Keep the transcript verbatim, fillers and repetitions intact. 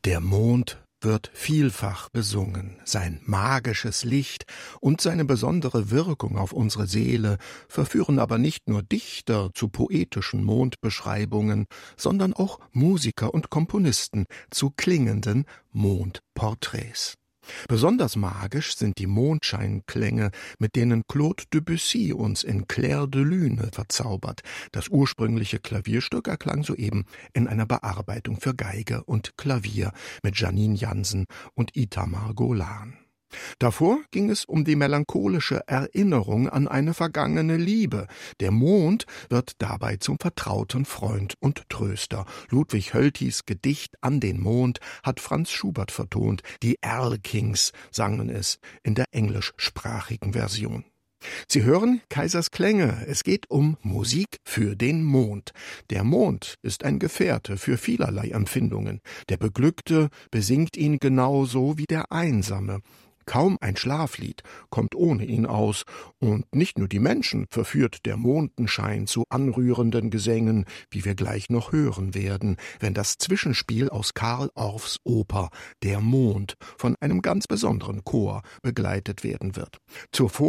Der Mond wird vielfach besungen. Sein magisches Licht und seine besondere Wirkung auf unsere Seele verführen aber nicht nur Dichter zu poetischen Mondbeschreibungen, sondern auch Musiker und Komponisten zu klingenden Mondporträts. Besonders magisch sind die Mondscheinklänge, mit denen Claude Debussy uns in Clair de Lune verzaubert. Das ursprüngliche Klavierstück erklang soeben in einer Bearbeitung für Geige und Klavier mit Janine Jansen und Itamar Golan. Davor ging es um die melancholische Erinnerung an eine vergangene Liebe. Der Mond wird dabei zum vertrauten Freund und Tröster. Ludwig Höltys Gedicht An den Mond hat Franz Schubert vertont. Die Erlkings sangen es in der englischsprachigen Version. Sie hören Kaisers Klänge. Es geht um Musik für den Mond. Der Mond ist ein Gefährte für vielerlei Empfindungen. Der Beglückte besingt ihn genauso wie der Einsame. Kaum ein Schlaflied kommt ohne ihn aus, und nicht nur die Menschen verführt der Mondenschein zu anrührenden Gesängen, wie wir gleich noch hören werden, wenn das Zwischenspiel aus Carl Orffs Oper Der Mond von einem ganz besonderen Chor begleitet werden wird. Zuvor